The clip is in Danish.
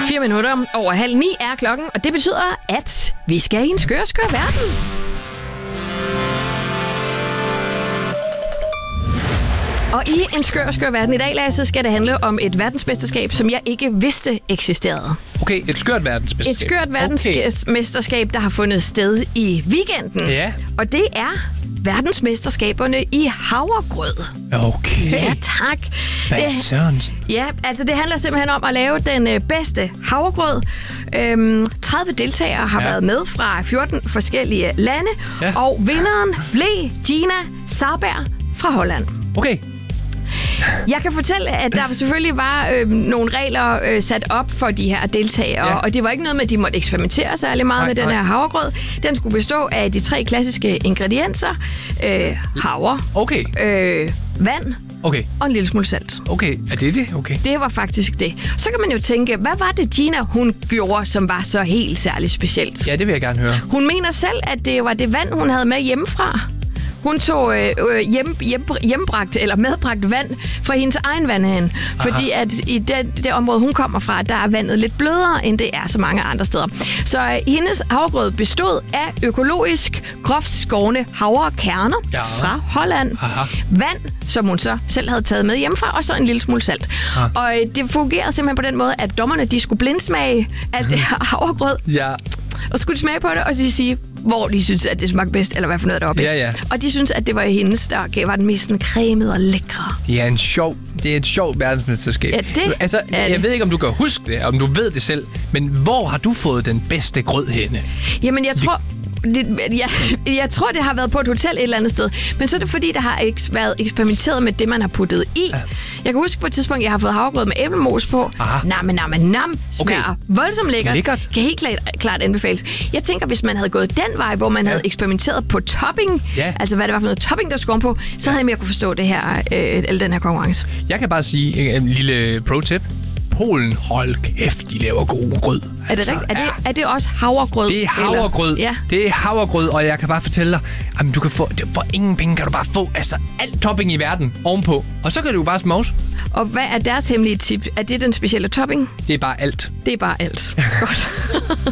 4 minutter over 8:30 er klokken, og det betyder, at vi skal i en skør verden. Og i en skør verden i dag, Lasse, skal det handle om et verdensmesterskab, som jeg ikke vidste eksisterede. Okay, et skørt verdensmesterskab. Et skørt verdensmesterskab, der har fundet sted i weekenden. Ja. Og det er verdensmesterskaberne i havregrød. Okay. Ja, tak. Hvad søren? Ja, altså det handler simpelthen om at lave den bedste havregrød. 30 deltagere har været med fra 14 forskellige lande, og vinderen blev Gina Sarberg fra Holland. Okay. Jeg kan fortælle, at der selvfølgelig var nogle regler sat op for de her deltagere, og det var ikke noget med, at de måtte eksperimentere særlig meget med den her havregrød. Den skulle bestå af de 3 klassiske ingredienser. Havre, vand og en lille smule salt. Okay, er det? Okay. Det var faktisk det. Så kan man jo tænke, hvad var det Gina, hun gjorde, som var så helt særligt specielt? Ja, det vil jeg gerne høre. Hun mener selv, at det var det vand, hun havde med hjemmefra. Hun tog medbragt vand fra hendes egen vandhane. Fordi at i det område, hun kommer fra, der er vandet lidt blødere, end det er så mange andre steder. Så hendes havregrød bestod af økologisk groft skårne havrekerner fra Holland. Vand, som hun så selv havde taget med hjemmefra, og så en lille smule salt. Og det fungerede simpelthen på den måde, at dommerne, de skulle blindsmage af det her havregrød. Ja. Og skulle de smage på det, og de sige, hvor de synes, at det smagte bedst, eller hvad for noget, der var bedst. Ja. Og de synes, at det var hendes, der var den mest cremede og lækre. Det er et sjovt verdensmesterskab. Ja, det altså, jeg ved ikke, om du kan huske det, om du ved det selv, men hvor har du fået den bedste grød henne? Jamen, jeg tror... Jeg tror, det har været på et hotel et eller andet sted. Men så er det fordi, der har været eksperimenteret med det, man har puttet i. Jeg kan huske på et tidspunkt, jeg har fået havregrød med æblemos på. Nam. Smager voldsomt lækkert. Kan helt klart anbefales. Jeg tænker, hvis man havde gået den vej, hvor man havde eksperimenteret på topping, altså hvad det var for noget topping, der skulle på, så havde jeg mere kunne forstå det her, eller den her konkurrence. Jeg kan bare sige en lille pro-tip. Polen, hold kæft, de laver god grød. Er det rigtigt? Er det også havregrød? Det er havregrød. Ja. Det er havregrød, og jeg kan bare fortælle dig, at du kan få, for ingen penge kan du bare få alt topping i verden ovenpå. Og så kan du jo bare smås. Og hvad er deres hemmelige tip? Er det den specielle topping? Det er bare alt. Det er bare alt. Godt.